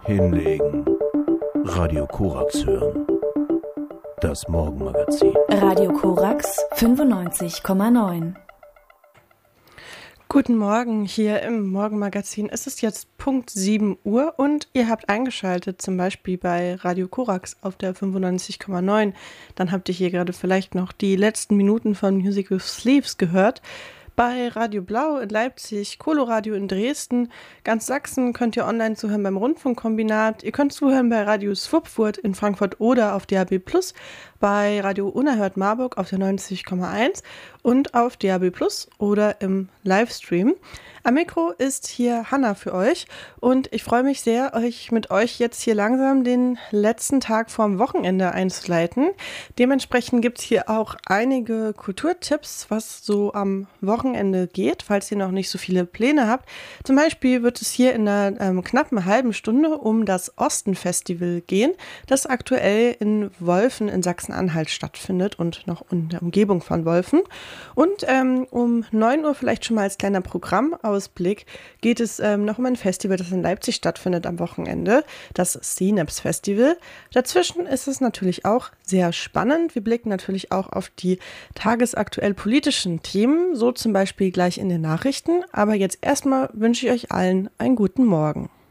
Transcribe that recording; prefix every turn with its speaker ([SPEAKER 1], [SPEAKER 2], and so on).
[SPEAKER 1] Hinlegen. Radio Korax hören. Das Morgenmagazin.
[SPEAKER 2] Radio Korax 95,9.
[SPEAKER 3] Guten Morgen hier im Morgenmagazin. Es ist jetzt Punkt 7 Uhr und ihr habt eingeschaltet, zum Beispiel bei Radio Korax auf der 95,9. Dann habt ihr hier gerade vielleicht noch die letzten Minuten von Music with Sleeves gehört. Bei Radio Blau in Leipzig, Coloradio in Dresden, ganz Sachsen könnt ihr online zuhören beim Rundfunkkombinat. Ihr könnt zuhören bei Radio Swupfurt in Frankfurt oder auf DAB+, bei Radio Unerhört Marburg auf der 90,1 und auf DAB+ oder im Livestream. Am Mikro ist hier Hanna für euch und ich freue mich sehr, euch mit euch jetzt hier langsam den letzten Tag vorm Wochenende einzuleiten. Dementsprechend gibt es hier auch einige Kulturtipps, was so am Wochenende geht, falls ihr noch nicht so viele Pläne habt. Zum Beispiel wird es hier in einer knappen halben Stunde um das Osten-Festival gehen, das aktuell in Wolfen in Sachsen-Anhalt stattfindet und noch in der Umgebung von Wolfen. Und um 9 Uhr vielleicht schon mal als kleiner Programmausblick geht es noch um ein Festival, das in Leipzig stattfindet am Wochenende, das Synapse Festival. Dazwischen ist es natürlich auch sehr spannend. Wir blicken natürlich auch auf die tagesaktuell politischen Themen, so zum Beispiel gleich in den Nachrichten. Aber jetzt erstmal wünsche ich euch allen einen guten Morgen.